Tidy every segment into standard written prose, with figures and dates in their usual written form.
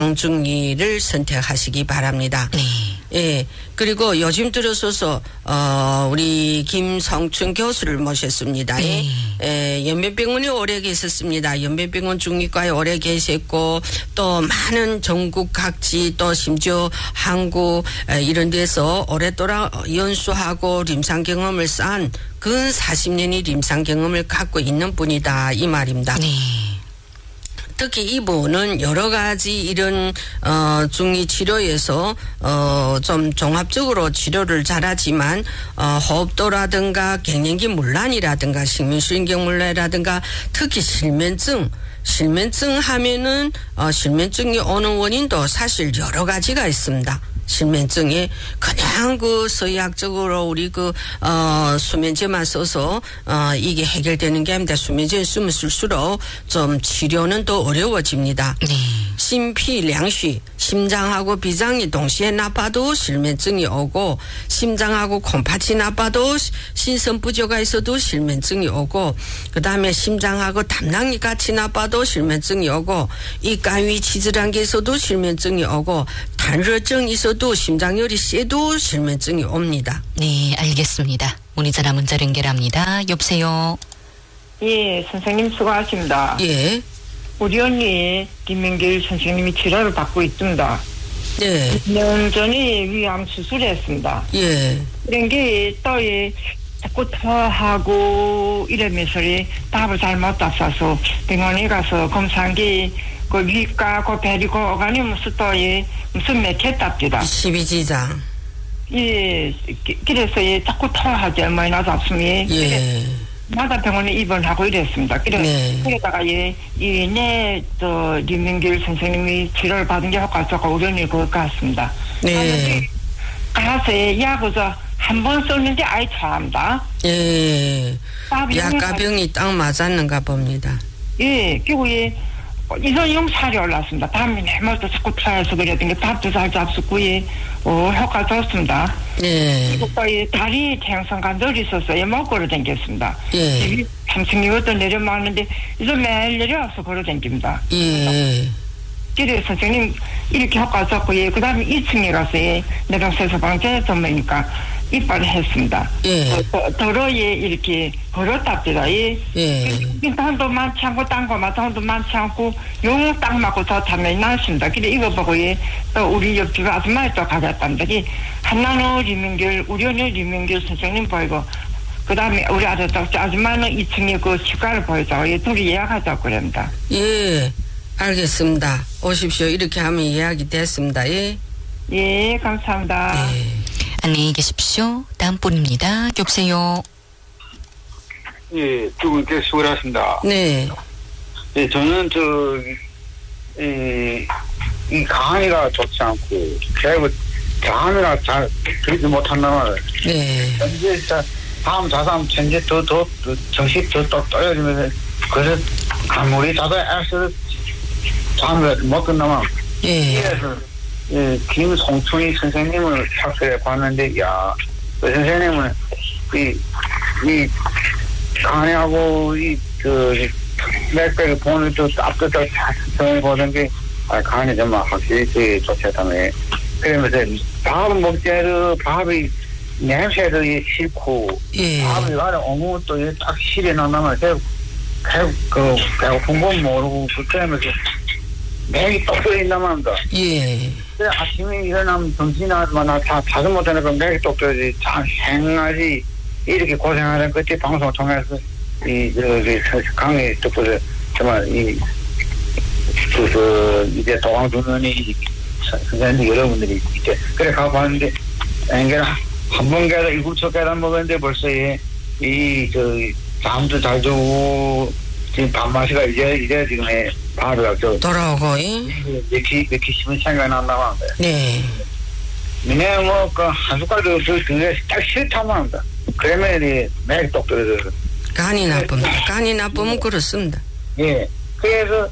김상중이를 선택하시기 바랍니다. 네. 예. 그리고 요즘 들어서서 우리 김성춘 교수를 모셨습니다. 네. 예. 연변병원에 오래 계셨습니다. 연변병원 중위과에 오래 계셨고 또 많은 전국 각지 또 심지어 한국 이런 데서 오랫동안 연수하고臨床경험을 쌓은 근 40년의臨床경험을 갖고 있는 분이다 이 말입니다. 네. 특히 이분은 여러 가지 이런 중이 치료에서 좀 종합적으로 치료를 잘하지만 호흡도라든가 갱년기 문란이라든가 식민신경문란이라든가 특히 실면증 하면은 실면증이 오는 원인도 사실 여러 가지가 있습니다. 실면증에 그냥 그 서의학적으로 우리 수면제만 써서 이게 해결되는 게 아닙니다. 수면제를 쓰면 쓸수록 좀 치료는 더 어려워집니다. 네. 심피량虚, 심장하고 비장이 동시에 나빠도 실면증이 오고 심장하고 콩팥이 나빠도 신선 부조가 있어도 실면증이 오고 그다음에 심장하고 담낭이 같이 나빠도 실면증이 오고 입가위 치질한 게 있어도 실면증이 오고 단혈증이 있어도 심장열이 세도 실면증이 옵니다. 네, 알겠습니다. 문의자나 문자 연결합니다. 여보세요. 예, 선생님 수고하십니다. 예. 우리 언니 김민길 선생님이 치료를 받고 있습니다. 예. 2년 전에 위암 수술했습니다. 예. 그런 게 또 자꾸 토하고 이러면서 답을 잘 못 잡숴서 병원에 가서 검사한 게 그 위가, 그 배리고 어간이 무슨 또 무슨 맥혔답니다. 12지장. 예, 그래서 자꾸 토하지 얼마나 잡수면. 예. 마다 병원에 입원하고 이랬습니다. 그러다가 김민길 선생님이 치료를 받은 게 효과가 우리 언니 그것 같습니다. 네. 가서 약을 한 번 썼는데 아예 처합니다. 예. 약가병이 딱 맞았는가 봅니다. 예, 그리고 이선 용살이 올랐습니다. 담이 내말도 자꾸 토해서 그랬던 게 밥도 잘 잡수고 효과 좋습니다. 예. 그리고 또 다리 태양성과 늘 있어서 못 걸어다녔습니다. 예. 3층이부터 내려막는데 이제 매일 내려와서 걸어다닙니다. 예. 그래서 선생님 이렇게 효과 좋고 그 다음에 2층에 가서 내병세서 방제 전문이니까 이빨을 했습니다. 예. 더러 이렇게 걸었답니다. 예. 돈도 많지 않고 딴 거만 돈도 많지 않고 용 딱 맞고 좋다면 나습니다. 근데 이거 보고 또 우리 옆집 아줌마에 또 가졌답니다. 한나노 리민길 우리 언니 리민길 선생님 보이고 그 다음에 우리 아줌마는 2층에 그 치과를 보여줘. 둘이 예약하자고 그럽니다. 예. 알겠습니다. 오십시오. 이렇게 하면 예약이 됐습니다. 예. 예, 감사합니다. 예. 안녕히 계십시오. 다음 분입니다. 여보세요. 예, 두 분께 수고하셨습니다. 네. 예, 저는 이 강의가 좋지 않고, 결국 강의가 잘 들지 못한다면, 네. 현재 다음 자산 현재 더 정식 더 떠야지면서, 그래서 아무리 자다 애써도 잠을 못 끝나면, 예. 그래서 김송춘이 선생님을 착수해 봤는데, 야, 그 선생님은 이 강의하고 맥백을 보는 앞부터 자세히 보던 게 강의 정말 확실히 되게 좋다며. 그러면서 밥은 먹자도 밥이 냄새도 싫고, 예. 밥이 가는 어묵도 딱 실에 넣으면 배고픈 건 모르고 그러면서 맥이 똑 떨어진다만 합니다. 예. 그래, 아침에 일어나면 정신하거나 다 자주 못하니까 맥이 똑 떨어지지, 참 행하지, 이렇게 고생하는 끝에 방송을 통해서, 강의 듣고서, 정말, 이제 도강주는이 선생님 여러분들이 이제, 그래 가봤는데, 한 번 가다 7척 계단 먹었는데 벌써 잠도 잘 자고, 지금 밤마시가 이제 지금 바로 돌아오고, 몇키 씹은 생각이 난다고 합니다. 네. 그냥 한 숟갈도 그게 딱 싫다고 합니다. 그러면 맥이 똑 떨어져서. 간이 나쁩니다. 간이 나쁘면 그렇습니다. 예. 그래서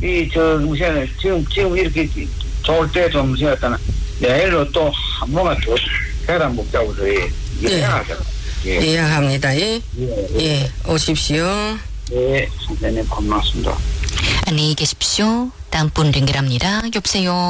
지금 이렇게 좋을 때 좀 무시했다나 내일로 또 한 번만 더 계란 먹자고 예약하죠. 예. 예약합니다. 예. 예. 오십시오. 예. 선생님 고맙습니다. 안녕히 계십시오. 다음 분 연결합니다. 여보세요.